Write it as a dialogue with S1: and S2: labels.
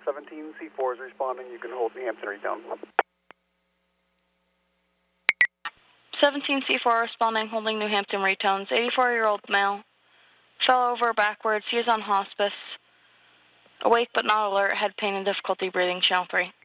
S1: 17C4 is responding. You can hold New Hampton Retown.
S2: 17C4 responding, holding New Hampton Retones. 84-year-old male. Fell over backwards. He is on hospice. Awake but not alert. Had pain and difficulty breathing. Channel 3.